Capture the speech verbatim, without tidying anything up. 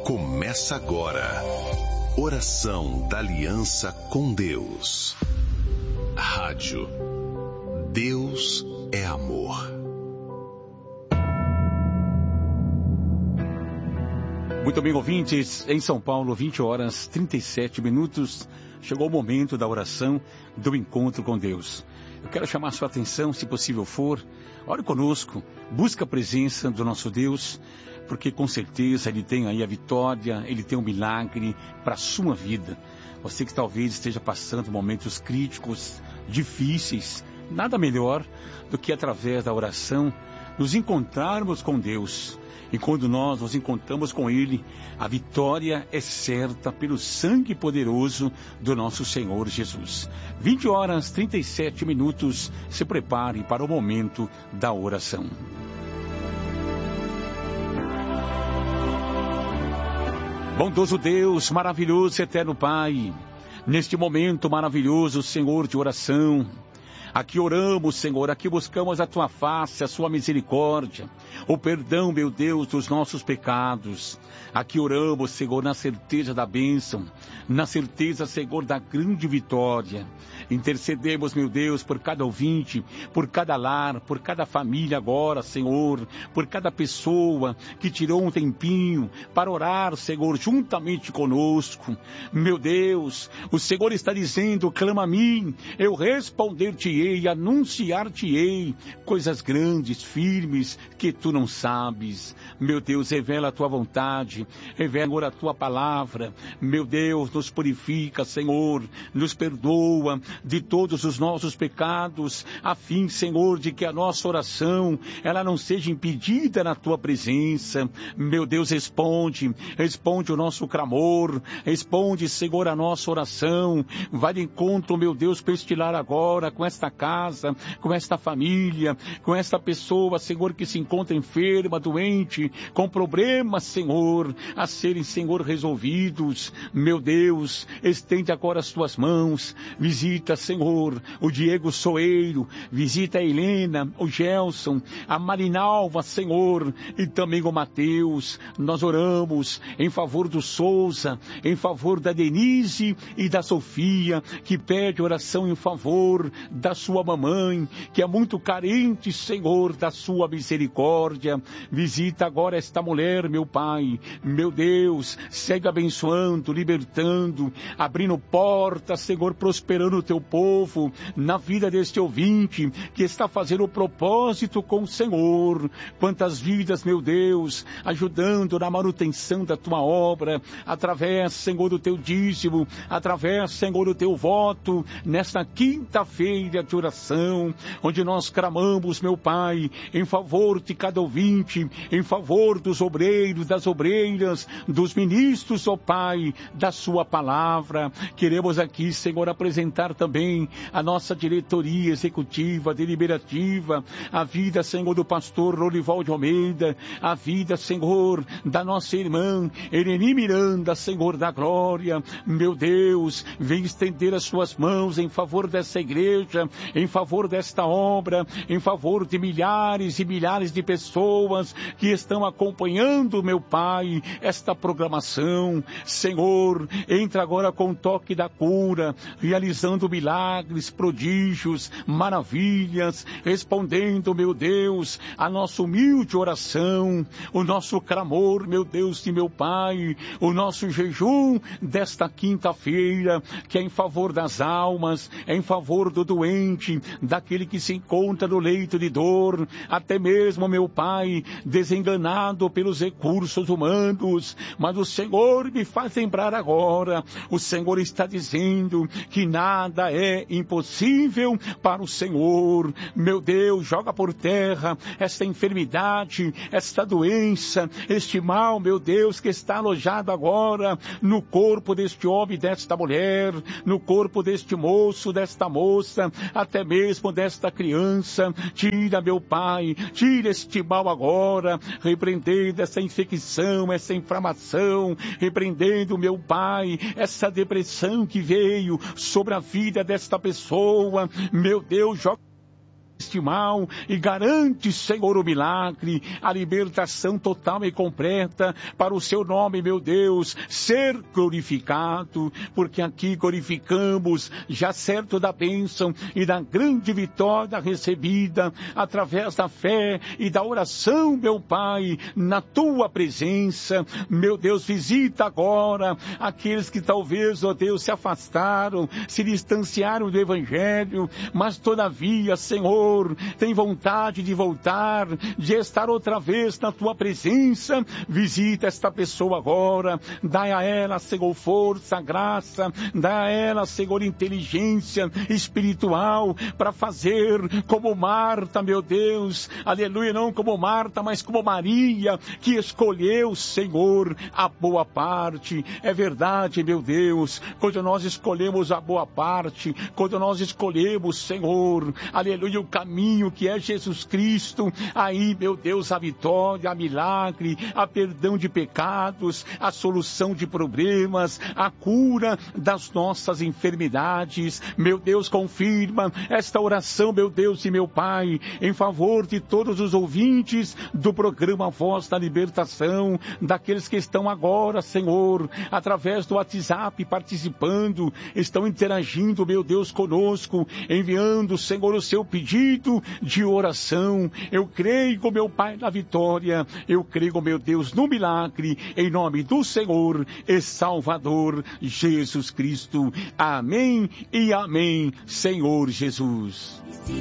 Começa agora. Oração da Aliança com Deus. Rádio. Deus é amor. Muito bem, ouvintes, em São Paulo, vinte horas e trinta e sete minutos, chegou o momento da oração, do encontro com Deus. Eu quero chamar a sua atenção, se possível for, ore conosco, busque a presença do nosso Deus, porque com certeza Ele tem aí a vitória, Ele tem um milagre para a sua vida. Você que talvez esteja passando momentos críticos, difíceis, nada melhor do que através da oração nos encontrarmos com Deus. E quando nós nos encontramos com Ele, a vitória é certa pelo sangue poderoso do nosso Senhor Jesus. vinte horas e trinta e sete minutos, se prepare para o momento da oração. Bondoso Deus, maravilhoso eterno Pai, neste momento maravilhoso, Senhor, de oração, aqui oramos, Senhor, aqui buscamos a Tua face, a Sua misericórdia, o perdão, meu Deus, dos nossos pecados. Aqui oramos, Senhor, na certeza da bênção, na certeza, Senhor, da grande vitória. Intercedemos, meu Deus, por cada ouvinte, por cada lar, por cada família agora, Senhor, por cada pessoa que tirou um tempinho para orar, Senhor, juntamente conosco. Meu Deus, o Senhor está dizendo, clama a mim, eu responder-te-ei, anunciar-te-ei coisas grandes, firmes, que tu não sabes. Meu Deus, revela a tua vontade, revela agora a tua palavra. Meu Deus, nos purifica, Senhor, nos perdoa de todos os nossos pecados, a fim, Senhor, de que a nossa oração, ela não seja impedida na tua presença. Meu Deus, responde, responde o nosso clamor, responde, Senhor, a nossa oração. Vai de encontro, meu Deus, para este lar agora, com esta casa, com esta família, com esta pessoa, Senhor, que se encontra enferma, doente, com problemas, Senhor, a serem, Senhor, resolvidos. Meu Deus, estende agora as tuas mãos, visita, Senhor, o Diego Soeiro, visita a Helena, o Gelson, a Marinalva, Senhor, e também o Mateus. Nós oramos em favor do Souza, em favor da Denise e da Sofia, que pede oração em favor da sua mamãe, que é muito carente, Senhor, da sua misericórdia. Visita agora esta mulher, meu Pai, meu Deus, segue abençoando, libertando, abrindo portas, Senhor, prosperando o teu povo, na vida deste ouvinte, que está fazendo o propósito com o Senhor. Quantas vidas, meu Deus, ajudando na manutenção da tua obra, através, Senhor, do teu dízimo, através, Senhor, do teu voto, nesta quinta-feira de oração, onde nós clamamos, meu Pai, em favor de cada ouvinte, em favor dos obreiros, das obreiras, dos ministros, ó Pai, da sua palavra. Queremos aqui, Senhor, apresentar também a nossa diretoria executiva, deliberativa, a vida, Senhor, do pastor Lorival de Almeida, a vida, Senhor, da nossa irmã Eleni Miranda, Senhor da glória. Meu Deus, vem estender as suas mãos em favor dessa igreja, em favor desta obra, em favor de milhares e milhares de pessoas que estão acompanhando, meu Pai, esta programação. Senhor, entra agora com o toque da cura, realizando milagres, prodígios, maravilhas, respondendo, meu Deus, a nossa humilde oração, o nosso clamor, meu Deus e meu Pai, o nosso jejum desta quinta-feira, que é em favor das almas, é em favor do doente, daquele que se encontra no leito de dor, até mesmo, meu Pai, desenganado pelos recursos humanos. Mas o Senhor me faz lembrar agora, o Senhor está dizendo que nada é impossível para o Senhor. Meu Deus, joga por terra esta enfermidade, esta doença, este mal, meu Deus, que está alojado agora no corpo deste homem e desta mulher, no corpo deste moço, desta moça, até mesmo desta criança. Tira, meu Pai, tira este mal agora, repreendendo essa infecção, essa inflamação, repreendendo, meu Pai, essa depressão que veio sobre a vida desta pessoa. Meu Deus, joga este mal e garante, Senhor, o milagre, a libertação total e completa para o seu nome, meu Deus, ser glorificado, porque aqui glorificamos, já certo da bênção e da grande vitória recebida através da fé e da oração, meu Pai, na tua presença. Meu Deus, visita agora aqueles que talvez, ó Deus, se afastaram, se distanciaram do Evangelho, mas todavia, Senhor, tem vontade de voltar, de estar outra vez na tua presença. Visita esta pessoa agora, dá a ela, Senhor, força, graça, dá a ela, Senhor, inteligência espiritual para fazer como Marta, meu Deus, aleluia, não como Marta, mas como Maria, que escolheu, Senhor, a boa parte. É verdade, meu Deus, quando nós escolhemos a boa parte, quando nós escolhemos, Senhor, aleluia, o caminho que é Jesus Cristo, aí, meu Deus, a vitória, a milagre, a perdão de pecados, a solução de problemas, a cura das nossas enfermidades. Meu Deus, confirma esta oração, meu Deus e meu Pai, em favor de todos os ouvintes do programa Voz da Libertação, daqueles que estão agora, Senhor, através do WhatsApp participando, estão interagindo, meu Deus, conosco, enviando, Senhor, o seu pedido de oração. Eu creio, meu Pai, na vitória. Eu creio, meu Deus, no milagre, em nome do Senhor e Salvador Jesus Cristo. Amém e amém, Senhor Jesus.